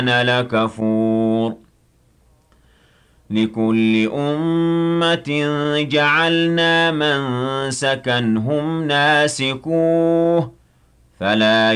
لكفور لكل أمة جعلنا منسكا هم ناسكوه فلا